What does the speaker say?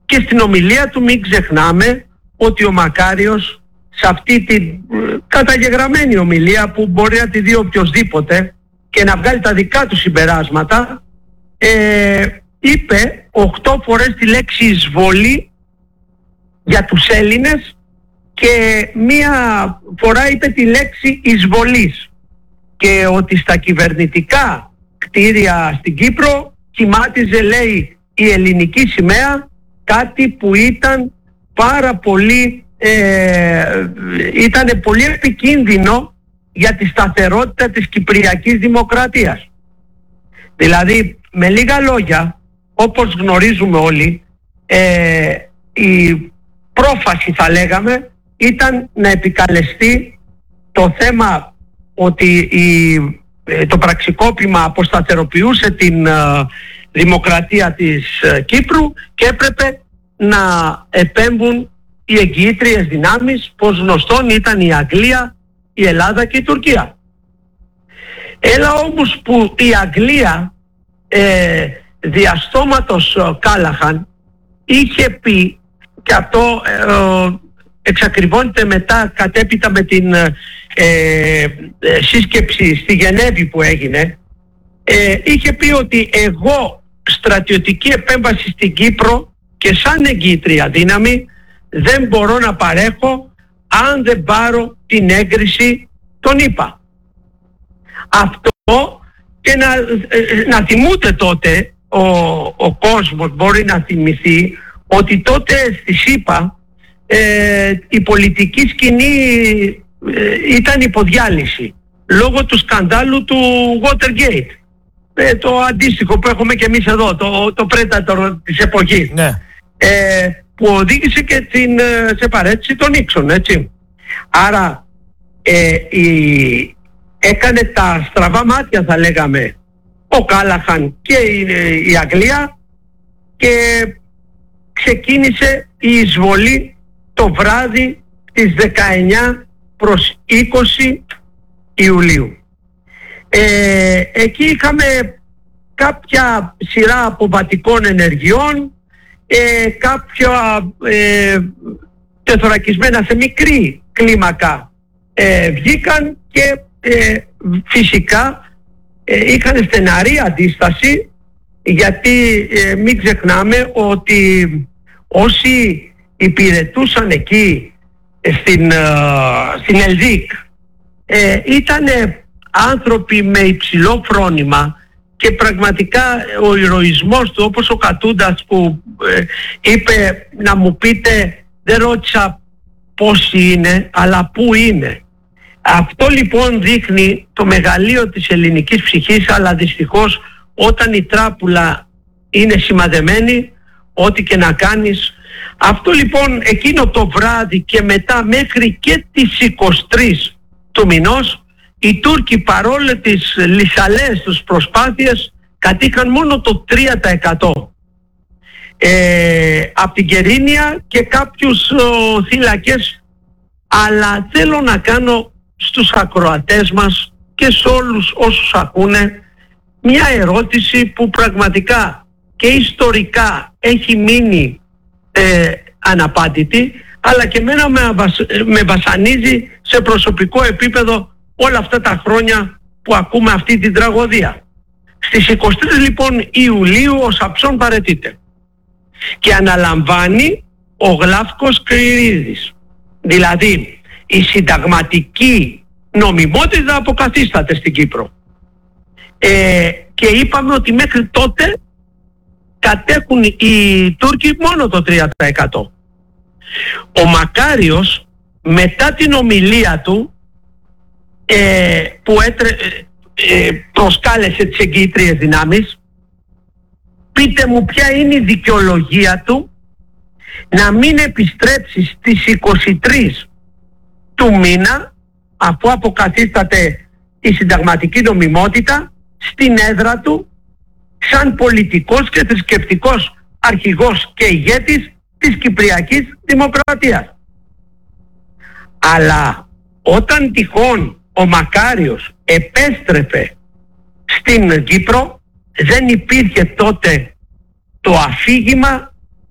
Και στην ομιλία του μην ξεχνάμε ότι ο Μακάριος σε αυτή την καταγεγραμμένη ομιλία που μπορεί να τη δει οποιοσδήποτε και να βγάλει τα δικά του συμπεράσματα, είπε 8 φορές τη λέξη εισβολή για τους Έλληνες και μία φορά είπε τη λέξη εισβολής, και ότι στα κυβερνητικά κτίρια στην Κύπρο κοιμάτιζε, λέει, η ελληνική σημαία, κάτι που ήταν πάρα πολύ ήταν πολύ επικίνδυνο για τη σταθερότητα της Κυπριακής Δημοκρατίας. Δηλαδή, με λίγα λόγια, όπως γνωρίζουμε όλοι, η πρόφαση, θα λέγαμε, ήταν να επικαλεστεί το θέμα ότι το πραξικόπημα αποσταθεροποιούσε την δημοκρατία της Κύπρου και έπρεπε να επέμβουν οι εγγυήτριες δυνάμεις, πως γνωστόν ήταν η Αγγλία, η Ελλάδα και η Τουρκία. Έλα όμως που η Αγγλία διαστόματος Κάλαχαν είχε πει, και αυτό εξακριβώνεται μετά κατέπειτα με την σύσκεψη στη Γενέβη που έγινε, είχε πει ότι εγώ στρατιωτική επέμβαση στην Κύπρο και σαν εγγύητρια δύναμη δεν μπορώ να παρέχω αν δεν πάρω την έγκριση των ΗΠΑ. Αυτό, και να θυμούνται τότε ο κόσμος, μπορεί να θυμηθεί ότι τότε στις ΗΠΑ η πολιτική σκηνή ήταν υποδιάλυση λόγω του σκανδάλου του Watergate, το αντίστοιχο που έχουμε και εμείς εδώ, το Predator της εποχής, ναι. Που οδήγησε και σε παρέτηση των Νίξον, έτσι. Άρα έκανε τα στραβά μάτια, θα λέγαμε, ο Κάλαχαν και η Αγγλία, και ξεκίνησε η εισβολή το βράδυ της 19 προς 20 Ιουλίου. Εκεί είχαμε κάποια σειρά αποβατικών ενεργειών, κάποια τεθωρακισμένα σε μικρή κλίμακα βγήκαν και φυσικά είχαν στεναρή αντίσταση, γιατί μην ξεχνάμε ότι όσοι υπηρετούσαν εκεί στην Ελδίκ ήταν άνθρωποι με υψηλό φρόνημα, και πραγματικά ο ηρωισμός του, όπως ο Κατούντας που είπε να μου πείτε, δεν ρώτησα πόσοι είναι αλλά πού είναι. Αυτό λοιπόν δείχνει το μεγαλείο της ελληνικής ψυχής, αλλά δυστυχώς όταν η τράπουλα είναι σημαδεμένη, ό,τι και να κάνεις. Αυτό λοιπόν εκείνο το βράδυ και μετά μέχρι και τις 23 του μηνός, οι Τούρκοι, παρόλο τις λυσαλές τους προσπάθειες, κατήχαν μόνο το 3% από την Κερίνια και κάποιους θύλακες. Αλλά θέλω να κάνω στους ακροατές μας και σε όλους όσους ακούνε μια ερώτηση που πραγματικά και ιστορικά έχει μείνει αναπάντητη, αλλά και εμένα με βασανίζει σε προσωπικό επίπεδο όλα αυτά τα χρόνια που ακούμε αυτή την τραγωδία. Στις 23 λοιπόν Ιουλίου ο Σαμψόν παραιτείται και αναλαμβάνει ο Γλαύκος Κρηρίδης. Δηλαδή η συνταγματική νομιμότητα αποκαθίσταται στην Κύπρο. Και είπαμε ότι μέχρι τότε κατέχουν οι Τούρκοι μόνο το 3%. Ο Μακάριος μετά την ομιλία του που προσκάλεσε τις εγγυήτριες δυνάμεις, πείτε μου ποια είναι η δικαιολογία του να μην επιστρέψει στις 23 του μήνα, αφού αποκαθίσταται η συνταγματική νομιμότητα, στην έδρα του σαν πολιτικός και θρησκευτικός αρχηγός και ηγέτης της Κυπριακής Δημοκρατίας. Αλλά όταν τυχόν ο Μακάριος επέστρεφε στην Κύπρο, δεν υπήρχε τότε το αφήγημα